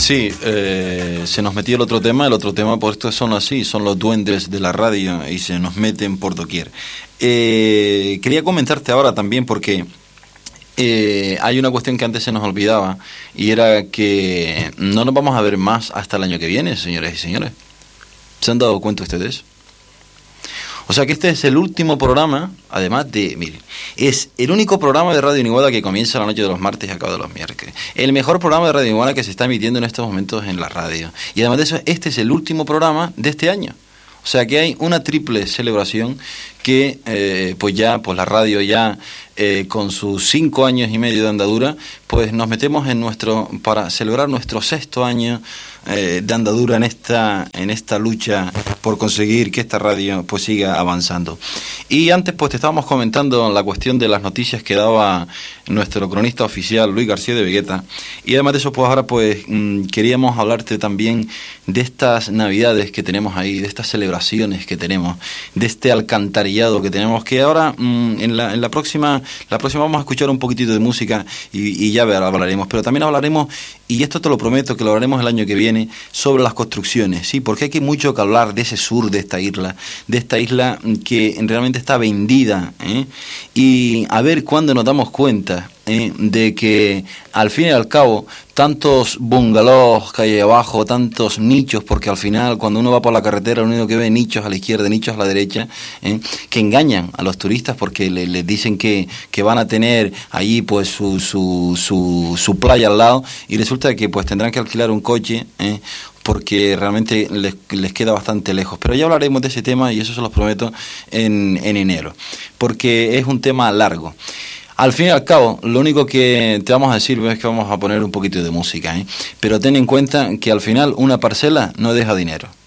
Sí, se nos metió el otro tema pues estos son así, son los duendes de la radio y se nos meten por doquier. Quería comentarte ahora también porque hay una cuestión que antes se nos olvidaba y era que no nos vamos a ver más hasta el año que viene, señores y señores. ¿Se han dado cuenta ustedes? O sea que este es el último programa, además de, miren, es el único programa de Radio Niguada que comienza la noche de los martes y acaba de los miércoles. El mejor programa de Radio Niguada que se está emitiendo en estos momentos en la radio. Y además de eso, este es el último programa de este año. O sea que hay una triple celebración que pues la radio ya con sus 5 años y medio de andadura, pues nos metemos para celebrar nuestro 6º año de andadura en esta lucha por conseguir que esta radio pues siga avanzando. Y antes pues te estábamos comentando la cuestión de las noticias que daba nuestro cronista oficial Luis García de Vegueta, y además de eso pues ahora pues queríamos hablarte también de estas navidades que tenemos ahí, de estas celebraciones que tenemos, de este alcantarillado que tenemos, que ahora en la próxima vamos a escuchar un poquitito de música y ya hablaremos, pero también hablaremos, y esto te lo prometo que lo hablaremos el año que viene, sobre las construcciones, sí, porque hay mucho que hablar de ese sur de esta isla que realmente está vendida, y a ver cuándo nos damos cuenta de que al fin y al cabo tantos bungalows que hay abajo, tantos nichos, porque al final cuando uno va por la carretera lo único que ve nichos a la izquierda, nichos a la derecha, que engañan a los turistas porque les dicen que van a tener allí pues su playa al lado, y resulta que pues tendrán que alquilar un coche porque realmente les queda bastante lejos. Pero ya hablaremos de ese tema y eso se los prometo en enero, porque es un tema largo. Al fin y al cabo, lo único que te vamos a decir es que vamos a poner un poquito de música, pero ten en cuenta que al final una parcela no deja dinero.